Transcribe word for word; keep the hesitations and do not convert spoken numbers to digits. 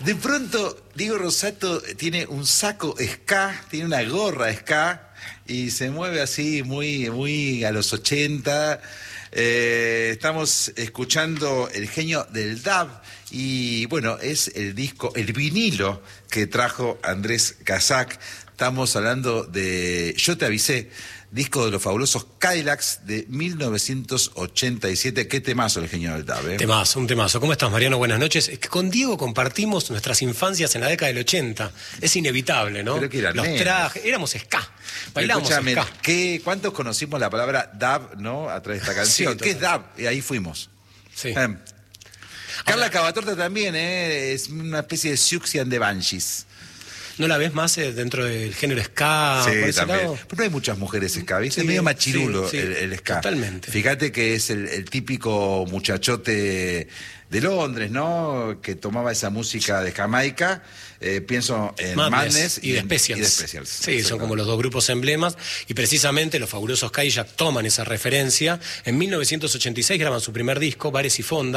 De pronto, Diego Rosato tiene un saco ska, tiene una gorra ska y se mueve así muy, muy a los ochenta. Eh, estamos escuchando El Genio del Dub y bueno, es el disco, el vinilo que trajo Andrés Casac. Estamos hablando de Yo te avisé, disco de los fabulosos Cadillacs de mil novecientos ochenta y siete. Qué temazo El Genio del Dub, ¿eh? Temazo, un temazo. ¿Cómo estás, Mariano? Buenas noches. Es que con Diego compartimos nuestras infancias en la década del ochenta. Es inevitable, ¿no? Pero que eran Los nenes. trajes, éramos ska. Bailamos Escúchame, ska. ¿qué, ¿cuántos conocimos la palabra dub, no? A través de esta canción. Sí, ¿Qué es dub? Y ahí fuimos. Sí. Eh. Carla Ahora, Cavatorta también, ¿eh? Es una especie de Siouxsie de Banshees. ¿no la ves más eh, dentro del género ska? Sí, por ese también. lado? Pero no hay muchas mujeres ska, ¿viste? Sí, Es medio machirulo sí, sí, el, el ska. totalmente. Fíjate que es el, el típico muchachote de Londres, ¿no? Que tomaba esa música de Jamaica. Eh, pienso en Madness Madness y, y, en, The Specials. y The Specials. Sí, son como los dos grupos emblemas y precisamente los fabulosos Cadillacs toman esa referencia. En mil novecientos ochenta y seis graban su primer disco, Bares y Fondas.